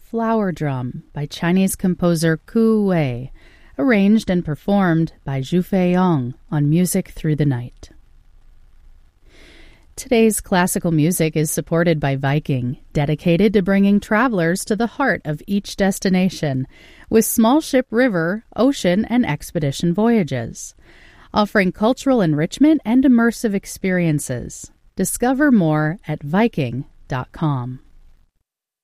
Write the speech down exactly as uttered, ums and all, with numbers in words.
Flower Drum by Chinese composer Ku Wei, arranged and performed by Zhu Feiyong on Music Through the Night. Today's classical music is supported by Viking, dedicated to bringing travelers to the heart of each destination, with small ship river, ocean, and expedition voyages, offering cultural enrichment and immersive experiences. Discover more at viking dot com.